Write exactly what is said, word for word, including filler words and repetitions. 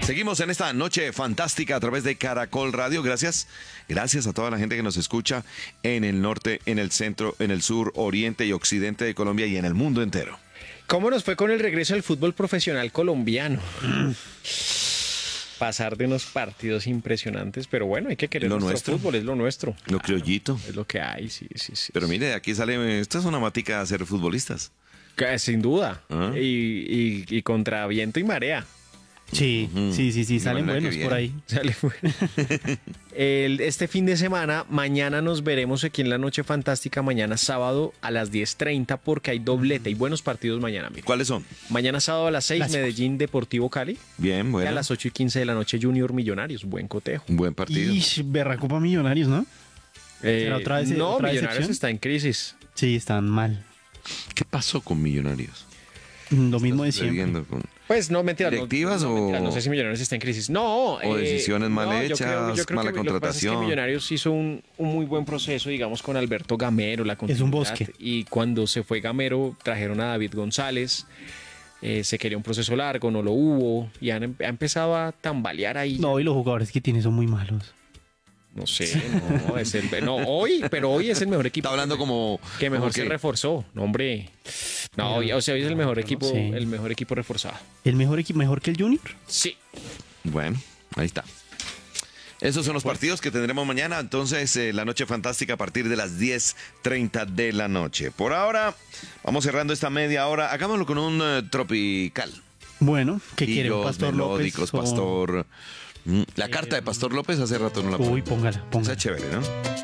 Seguimos en esta noche fantástica a través de Caracol Radio. Gracias, gracias a toda la gente que nos escucha en el norte, en el centro, en el sur, oriente y occidente de Colombia y en el mundo entero. ¿Cómo nos fue con el regreso del fútbol profesional colombiano? Pasar de unos partidos impresionantes, pero bueno, hay que querer Lo nuestro nuestro. fútbol, es lo nuestro. Lo criollito. Es lo que hay, sí, sí, sí. Pero mire, aquí sale, esto es una matica de ser futbolistas. Que, sin duda. ¿Ah? Y, y, y contra viento y marea. Sí, Ujú. sí, sí, sí, salen Igual la que buenos por ahí. Sale bueno. El- este fin de semana, mañana nos veremos aquí en la Noche Fantástica, mañana sábado a las diez treinta, porque hay doblete y buenos partidos mañana, amigo. ¿Cuáles son? Mañana sábado a las seis, Clásicos. Medellín Deportivo Cali. Bien, Y bueno. a las ocho y quince de la noche, Junior Millonarios. Buen cotejo. Un buen partido. Y berracopa Millonarios, ¿no? Eh, ¿Será otra vez- no, otra Millonarios decepción? está en crisis. Sí, están mal. ¿Qué pasó con Millonarios? Lo mismo de siempre. Sucediendo con- Pues no, mentira. no- ¿Directivas no, o- mentira, no sé si Millonarios está en crisis. No. o decisiones mal no, yo hechas, creo- yo creo mala que lo que pasa es que contratación? Millonarios hizo un, un muy buen proceso, digamos, con Alberto Gamero, la un continuidad. bosque. Y cuando se fue Gamero, trajeron a David González. Eh, se quería un proceso largo, no lo hubo. Y han, em- ha empezado a tambalear ahí. No, y los jugadores que tiene son muy malos. No sé, no, es el, no, hoy, pero hoy es el mejor equipo. Está hablando como... que mejor como se que- reforzó. No, hombre. No, hoy, o sea, hoy es el mejor equipo, Sí. el mejor equipo reforzado. ¿El mejor equipo mejor que el Junior? Sí. Bueno, ahí está. Esos son los partidos que tendremos mañana. Entonces, eh, la noche fantástica a partir de las diez treinta de la noche. Por ahora, vamos cerrando esta media hora. Hagámoslo con un eh, tropical. Bueno, ¿qué quiere? ¿Un Pillos, Pastor melódicos, López? o- Pastor... Mm, La carta de Pastor López hace rato no la Uy, pongo. póngala, Esa póngala. es chévere, ¿no?